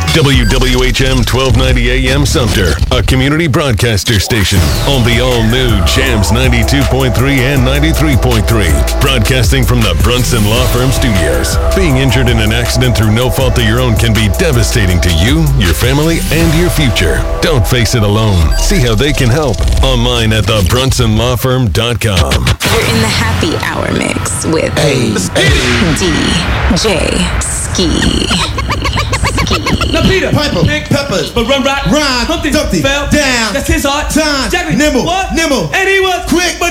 WWHM 1290 AM Sumter, a community broadcaster station on the all-new Jams 92.3 and 93.3. Broadcasting from the Brunson Law Firm Studios. Being injured in an accident through no fault of your own can be devastating to you, your family, and your future. Don't face it alone. See how they can help online at thebrunsonlawfirm.com. You're in the happy hour mix with DJ Ski. Now Peter, Piper, Nick, Peppers, but Run Rock, Ron, Humpty, Dumpty, fell down, that's his heart, time, Jackie, nimble, what? nimble, And he was quick, but